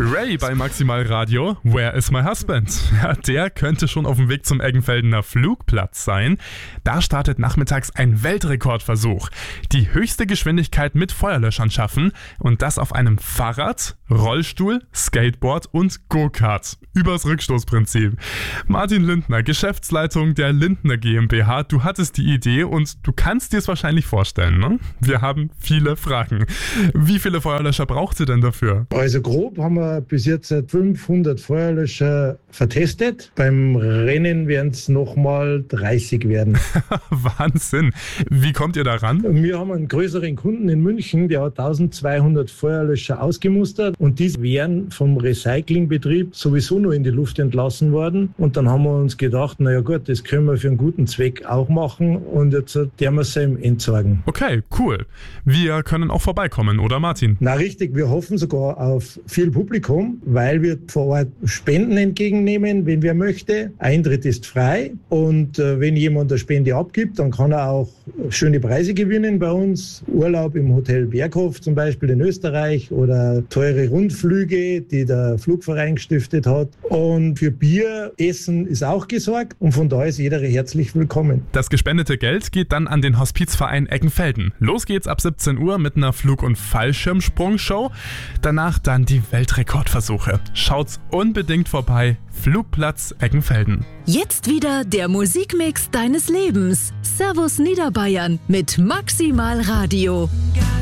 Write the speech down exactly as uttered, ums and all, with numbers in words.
Ray bei Maximal Radio, Where is my husband? Ja, der könnte schon auf dem Weg zum Eggenfeldener Flugplatz sein. Da startet nachmittags ein Weltrekordversuch. Die höchste Geschwindigkeit mit Feuerlöschern schaffen und das auf einem Fahrrad, Rollstuhl, Skateboard und Go-Kart. Übers Rückstoßprinzip. Martin Lindner, Geschäftsleitung der Lindner GmbH, du hattest die Idee und du kannst dir es wahrscheinlich vorstellen, ne? Wir haben viele Fragen. Wie viele Feuerlöscher braucht ihr denn dafür? Also grob haben wir bis jetzt fünfhundert Feuerlöscher vertestet. Beim Rennen werden es nochmal dreißig werden. Wahnsinn. Wie kommt ihr da ran? Wir haben einen größeren Kunden in München, der hat eintausendzweihundert Feuerlöscher ausgemustert und die wären vom Recyclingbetrieb sowieso nur in die Luft entlassen worden. Und dann haben wir uns gedacht, naja gut, das können wir für einen guten Zweck auch machen und jetzt werden wir es ihm entsorgen. Okay, cool. Wir können auch vorbeikommen, oder Martin? Na richtig, wir hoffen sogar auf viel Publikum, weil wir vor Ort Spenden entgegennehmen, wenn wer möchte. Eintritt ist frei und äh, wenn jemand eine Spende abgibt, dann kann er auch schöne Preise gewinnen bei uns. Urlaub im Hotel Berghof zum Beispiel in Österreich oder teure Rundflüge, die der Flugverein gestiftet hat. Und für Bier, Essen ist auch gesorgt und von da ist jeder herzlich willkommen. Das gespendete Geld geht dann an den Hospizverein Eggenfelden. Los geht's ab siebzehn Uhr mit einer Flug- und Fallschirmsprungshow. Danach dann die Weltrekordversuche. Schaut's unbedingt vorbei. Flugplatz Eggenfelden. Jetzt wieder der Musikmix deines Lebens. Servus Niederbayern mit Maximal Radio.